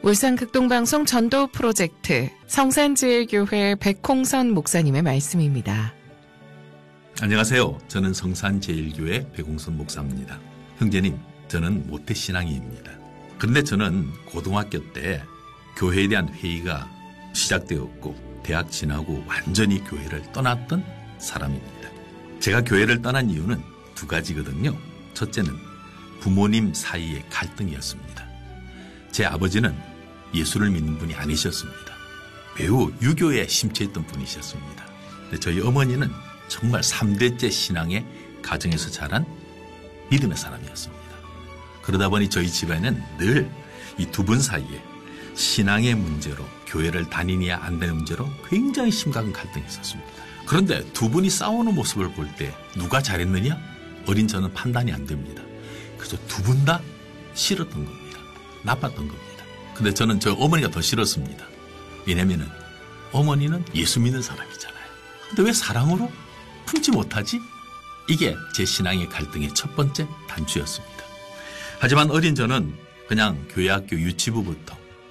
울산 극동방송 전도 프로젝트 성산제일교회 백홍선 목사님의 말씀입니다. 안녕하세요. 저는 성산제일교회 백홍선 목사입니다. 형제님, 저는 모태신앙인입니다. 그런데 저는 고등학교 때 교회에 대한 회의가 시작되었고 대학 지나고 완전히 교회를 떠났던 사람입니다. 제가 교회를 떠난 이유는 두 가지거든요. 첫째는 부모님 사이의 갈등이었습니다. 제 아버지는 예수를 믿는 분이 아니셨습니다. 매우 유교에 심취했던 분이셨습니다. 근데 저희 어머니는 정말 3대째 신앙의 가정에서 자란 믿음의 사람이었습니다. 그러다 보니 저희 집안에는 늘 이 두 분 사이에 신앙의 문제로 교회를 다니냐 안 다니는 문제로 굉장히 심각한 갈등이 있었습니다. 그런데 두 분이 싸우는 모습을 볼 때 누가 잘했느냐? 어린 저는 판단이 안 됩니다. 그래서 두 분 다 싫었던 겁니다. 나빴던 겁니다. 근데 저는 저 어머니가 더 싫었습니다. 왜냐면은 어머니는 예수 믿는 사람이잖아요. 근데 왜 사랑으로 품지 못하지? 이게 제 신앙의 갈등의 첫 번째 단추였습니다. 하지만 어린 저는 그냥 교회 학교 유치부부터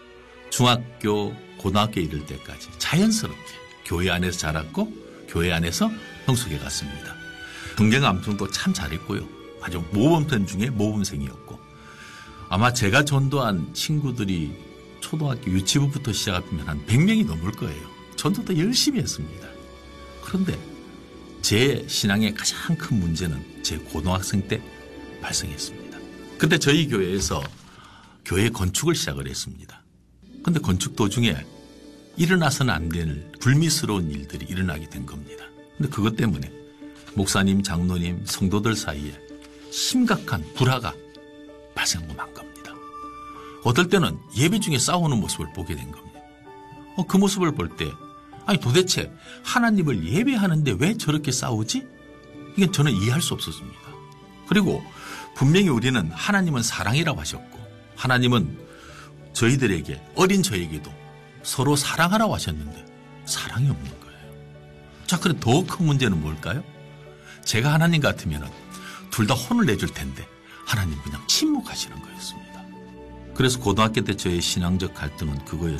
중학교, 고등학교 이를 때까지 자연스럽게 교회 안에서 자랐고 교회 안에서 성숙해 갔습니다. 동경 암송도 참 잘했고요. 아주 모범생 중에 모범생이었고 아마 제가 전도한 친구들이 초등학교 유치부부터 시작하면 한 100명이 넘을 거예요. 전도도 열심히 했습니다. 그런데 제 신앙의 가장 큰 문제는 제 고등학생 때 발생했습니다. 그때 저희 교회에서 교회 건축을 시작을 했습니다. 그런데 건축 도중에 일어나서는 안 될 불미스러운 일들이 일어나게 된 겁니다. 그런데 그것 때문에 목사님, 장로님, 성도들 사이에 심각한 불화가 발생한 겁니다. 어떨 때는 예배 중에 싸우는 모습을 보게 된 겁니다. 그 모습을 볼 때 아니 도대체 하나님을 예배하는데 왜 저렇게 싸우지? 이게 저는 이해할 수 없었습니다. 그리고 분명히 우리는 하나님은 사랑이라고 하셨고 하나님은 저희들에게 어린 저에게도 서로 사랑하라고 하셨는데 사랑이 없는 거예요. 자, 그럼 더 큰 문제는 뭘까요? 제가 하나님 같으면 둘 다 혼을 내줄 텐데 하나님 그냥 침묵하시는 거였습니다. 그래서 고등학교 때 저의 신앙적 갈등은 그거였습니다.